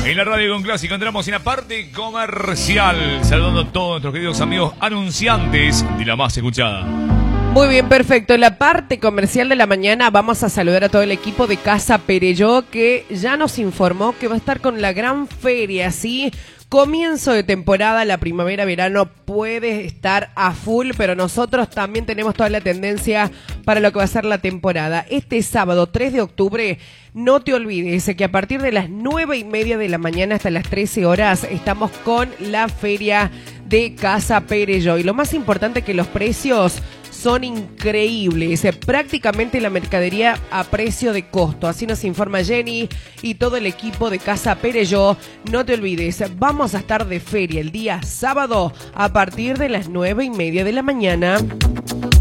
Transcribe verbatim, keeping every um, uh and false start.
En la radio con Clásico entramos en la parte comercial, saludando a todos nuestros queridos amigos anunciantes de la más escuchada. Muy bien, perfecto. En la parte comercial de la mañana vamos a saludar a todo el equipo de Casa Perelló, que ya nos informó que va a estar con la gran feria, ¿sí? Comienzo de temporada, la primavera-verano puede estar a full, pero nosotros también tenemos toda la tendencia para lo que va a ser la temporada. Este sábado tres de octubre, no te olvides que a partir de las nueve y media de la mañana hasta las trece horas estamos con la feria de Casa Perelló. Y lo más importante, que los precios son increíbles, prácticamente la mercadería a precio de costo. Así nos informa Jenny y todo el equipo de Casa Perelló. No te olvides, vamos a estar de feria el día sábado a partir de las nueve y media de la mañana.